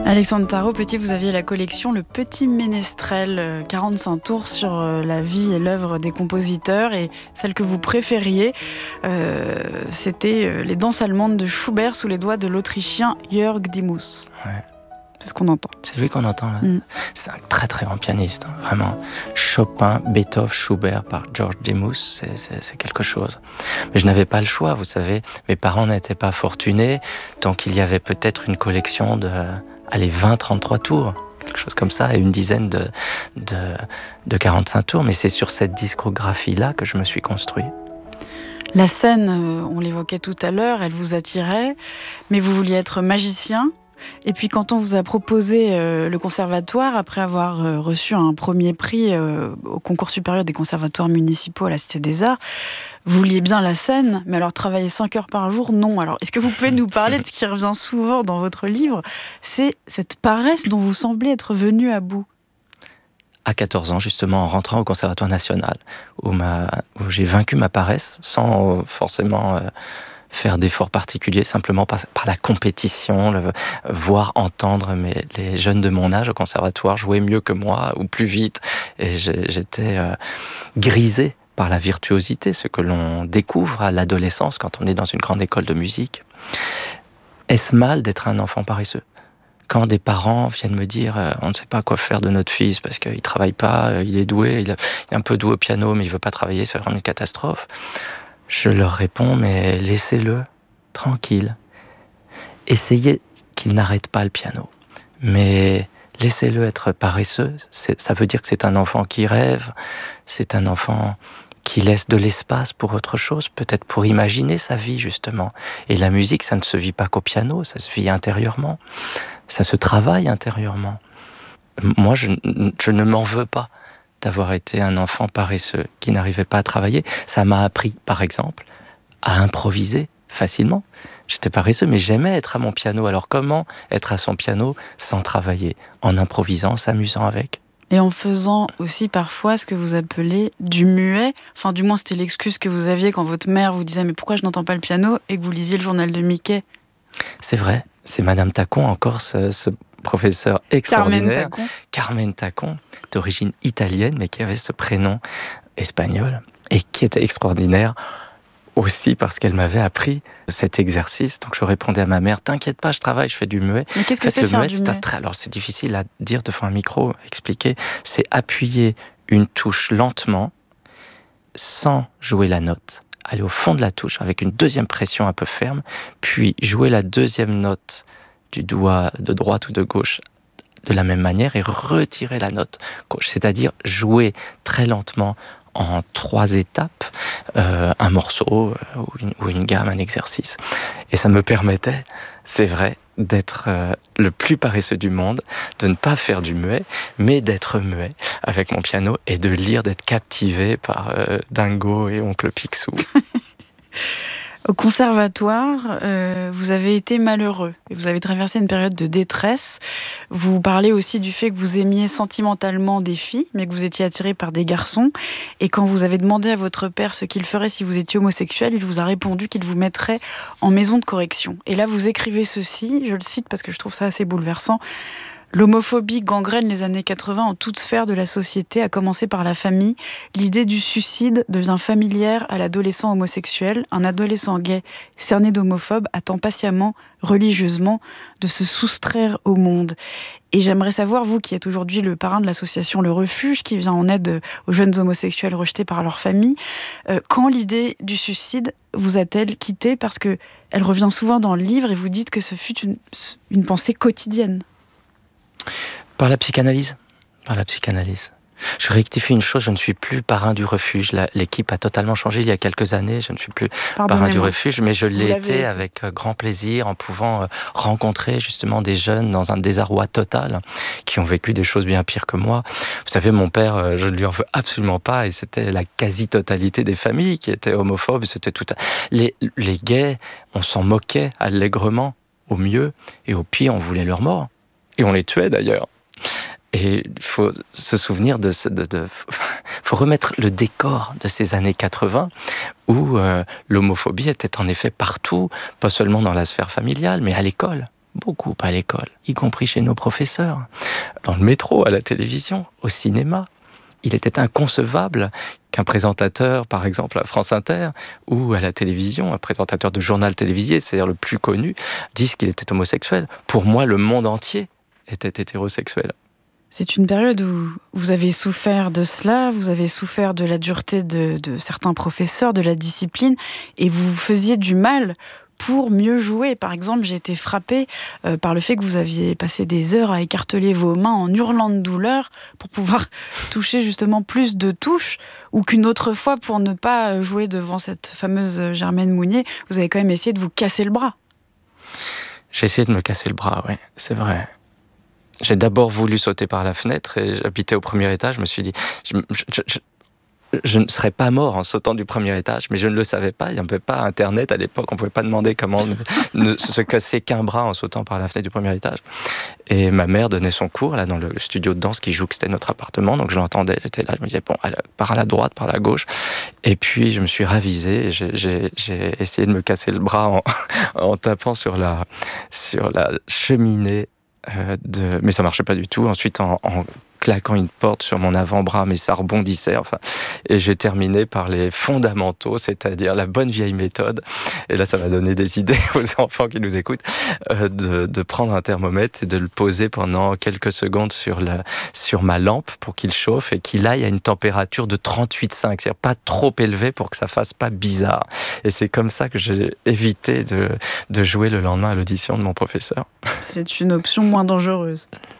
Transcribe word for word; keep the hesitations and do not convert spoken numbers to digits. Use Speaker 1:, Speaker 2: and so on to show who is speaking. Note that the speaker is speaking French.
Speaker 1: Alexandre Tarot-Petit, vous aviez la collection Le Petit Ménestrel, quarante-cinq tours sur la vie et l'œuvre des compositeurs, et celle que vous préfériez, euh, c'était Les danses allemandes de Schubert sous les doigts de l'Autrichien Jörg Dimus.
Speaker 2: Ouais.
Speaker 1: C'est ce qu'on entend.
Speaker 2: C'est lui qu'on entend là.
Speaker 1: Mm.
Speaker 2: C'est un très très grand pianiste, hein, vraiment. Chopin, Beethoven, Schubert par George Demus, c'est, c'est, c'est quelque chose. Mais je n'avais pas le choix, vous savez. Mes parents n'étaient pas fortunés, donc il y avait peut-être une collection de, allez, vingt, trente-trois tours, quelque chose comme ça, et une dizaine de, de, de quarante-cinq tours. Mais c'est sur cette discographie-là que je me suis construit.
Speaker 1: La scène, on l'évoquait tout à l'heure, elle vous attirait, mais vous vouliez être magicien. Et puis quand on vous a proposé euh, le conservatoire, après avoir euh, reçu un premier prix euh, au concours supérieur des conservatoires municipaux à la Cité des Arts, vous vouliez bien la scène, mais alors travailler cinq heures par jour, non. Alors est-ce que vous pouvez nous parler de ce qui revient souvent dans votre livre, c'est cette paresse dont vous semblez être venu à bout?
Speaker 2: À quatorze ans, justement, en rentrant au Conservatoire national, où, ma, où j'ai vaincu ma paresse, sans forcément euh, faire d'efforts particuliers, simplement par, par la compétition, le, voir, entendre mes, les jeunes de mon âge au Conservatoire jouer mieux que moi, ou plus vite, et j'étais euh, grisé par la virtuosité, ce que l'on découvre à l'adolescence quand on est dans une grande école de musique. Est-ce mal d'être un enfant paresseux ? Quand des parents viennent me dire euh, on ne sait pas quoi faire de notre fils parce qu'il ne travaille pas, euh, il est doué, il, a, il est un peu doué au piano mais il ne veut pas travailler, c'est vraiment une catastrophe. Je leur réponds mais laissez-le tranquille. Essayez qu'il n'arrête pas le piano. Mais laissez-le être paresseux, c'est, ça veut dire que c'est un enfant qui rêve, c'est un enfant qui laisse de l'espace pour autre chose, peut-être pour imaginer sa vie justement. Et la musique, ça ne se vit pas qu'au piano, ça se vit intérieurement. Ça se travaille intérieurement. Moi, je, je ne m'en veux pas d'avoir été un enfant paresseux qui n'arrivait pas à travailler. Ça m'a appris, par exemple, à improviser facilement. J'étais paresseux, mais j'aimais être à mon piano. Alors comment être à son piano sans travailler? En improvisant, en s'amusant avec.
Speaker 1: Et en faisant aussi parfois ce que vous appelez du muet. Enfin, du moins, c'était l'excuse que vous aviez quand votre mère vous disait « Mais pourquoi je n'entends pas le piano ?» et que vous lisiez le journal de Mickey.
Speaker 2: C'est vrai, c'est Madame Tacon, encore ce, ce professeur extraordinaire.
Speaker 1: Carmen Tacon.
Speaker 2: Carmen Tacon, d'origine italienne, mais qui avait ce prénom espagnol, et qui était extraordinaire aussi parce qu'elle m'avait appris cet exercice. Donc je répondais à ma mère, t'inquiète pas, je travaille, je fais du muet.
Speaker 1: Mais qu'est-ce que
Speaker 2: en fait,
Speaker 1: c'est
Speaker 2: le
Speaker 1: faire
Speaker 2: muet,
Speaker 1: du
Speaker 2: c'est
Speaker 1: muet
Speaker 2: attra... Alors c'est difficile à dire devant un micro, expliquer. C'est appuyer une touche lentement, sans jouer la note. Aller au fond de la touche avec une deuxième pression un peu ferme, puis jouer la deuxième note du doigt de droite ou de gauche de la même manière et retirer la note gauche. C'est-à-dire jouer très lentement en trois étapes, euh, un morceau euh, ou, une, ou une gamme, un exercice. Et ça me permettait, c'est vrai, d'être euh, le plus paresseux du monde, de ne pas faire du muet, mais d'être muet avec mon piano et de lire, d'être captivé par euh, Dingo et Oncle Picsou.
Speaker 1: Au conservatoire, euh, vous avez été malheureux et vous avez traversé une période de détresse. Vous parlez aussi du fait que vous aimiez sentimentalement des filles, mais que vous étiez attiré par des garçons. Et quand vous avez demandé à votre père ce qu'il ferait si vous étiez homosexuel, il vous a répondu qu'il vous mettrait en maison de correction. Et là, vous écrivez ceci, je le cite parce que je trouve ça assez bouleversant. L'homophobie gangrène les années quatre-vingts en toute sphère de la société, à commencer par la famille. L'idée du suicide devient familière à l'adolescent homosexuel. Un adolescent gay cerné d'homophobe attend patiemment, religieusement, de se soustraire au monde. Et j'aimerais savoir, vous qui êtes aujourd'hui le parrain de l'association Le Refuge, qui vient en aide aux jeunes homosexuels rejetés par leur famille, euh, quand l'idée du suicide vous a-t-elle quitté? Parce qu'elle revient souvent dans le livre et vous dites que ce fut une, une pensée quotidienne.
Speaker 2: Par la psychanalyse. Par la psychanalyse. Je rectifie une chose, je ne suis plus parrain du refuge. La, l'équipe a totalement changé il y a quelques années. Je ne suis plus parrain du refuge, mais je l'ai été avec grand plaisir en pouvant rencontrer justement des jeunes dans un désarroi total qui ont vécu des choses bien pires que moi. Vous savez, mon père, je ne lui en veux absolument pas et c'était la quasi-totalité des familles qui étaient homophobes. C'était tout. Les, les gays, on s'en moquait allègrement, au mieux, et au pire, on voulait leur mort. Et on les tuait d'ailleurs. Et il faut se souvenir de ce... de, de, faut remettre le décor de ces années quatre-vingts où euh, l'homophobie était en effet partout, pas seulement dans la sphère familiale, mais à l'école. beaucoup à l'école, y compris chez nos professeurs, dans le métro, à la télévision, au cinéma. Il était inconcevable qu'un présentateur, par exemple à France Inter, ou à la télévision, un présentateur de journal télévisé, c'est-à-dire le plus connu, dise qu'il était homosexuel. Pour moi, le monde entier était hétérosexuel.
Speaker 1: C'est une période où vous avez souffert de cela, vous avez souffert de la dureté de, de certains professeurs, de la discipline, et vous vous faisiez du mal pour mieux jouer. Par exemple, j'ai été frappée euh, par le fait que vous aviez passé des heures à écarteler vos mains en hurlant de douleur pour pouvoir toucher justement plus de touches, ou qu'une autre fois, pour ne pas jouer devant cette fameuse Germaine Mounier, vous avez quand même essayé de vous casser le bras.
Speaker 2: J'ai essayé de me casser le bras, oui, c'est vrai. J'ai d'abord voulu sauter par la fenêtre et j'habitais au premier étage. Je me suis dit, je, je, je, je ne serais pas mort en sautant du premier étage, mais je ne le savais pas. Il n'y avait pas Internet à l'époque. On ne pouvait pas demander comment ne, ne se casser qu'un bras en sautant par la fenêtre du premier étage. Et ma mère donnait son cours là dans le studio de danse qui joue, que c'était notre appartement. Donc je l'entendais, j'étais là, je me disais, bon, par la droite, par la gauche. Et puis je me suis ravisé et j'ai, j'ai, j'ai essayé de me casser le bras en, en tapant sur la, sur la cheminée. Euh, de... Mais ça marchait pas du tout. Ensuite, en, en claquant une porte sur mon avant-bras, mais ça rebondissait. Enfin, et j'ai terminé par les fondamentaux, c'est-à-dire la bonne vieille méthode. Et là, ça m'a donné des idées aux enfants qui nous écoutent euh, de, de prendre un thermomètre et de le poser pendant quelques secondes sur, le, sur ma lampe pour qu'il chauffe et qu'il aille à une température de trente-huit virgule cinq, c'est-à-dire pas trop élevé pour que ça fasse pas bizarre. Et c'est comme ça que j'ai évité de, de jouer le lendemain à l'audition de mon professeur.
Speaker 1: C'est une option moins dangereuse.